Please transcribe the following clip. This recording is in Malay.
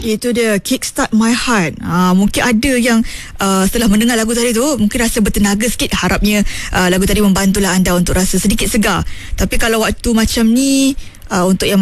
Itu dia, Kickstart My Heart. Mungkin ada yang setelah mendengar lagu tadi tu mungkin rasa bertenaga sikit. Harapnya lagu tadi membantulah anda untuk rasa sedikit segar. Tapi kalau waktu macam ni, untuk yang